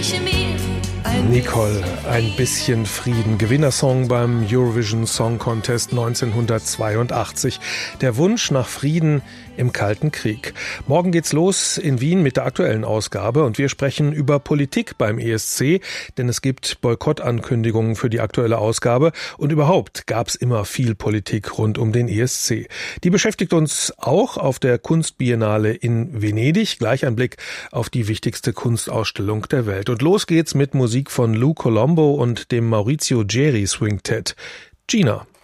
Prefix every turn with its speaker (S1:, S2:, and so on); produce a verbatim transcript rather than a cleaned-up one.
S1: Nicole, ein bisschen Frieden. Gewinnersong beim Eurovision Song Contest neunzehnhundertzweiundachtzig. Der Wunsch nach Frieden im Kalten Krieg. Morgen geht's los in Wien mit der aktuellen Ausgabe und wir sprechen über Politik beim E S C, denn es gibt Boykottankündigungen für die aktuelle Ausgabe und überhaupt gab's immer viel Politik rund um den E S C. Die beschäftigt uns auch auf der Kunstbiennale in Venedig. Gleich ein Blick auf die wichtigste Kunstausstellung der Welt. Und los geht's mit Musik von Lou Colombo und dem Maurizio Geri Swingtet. Gina.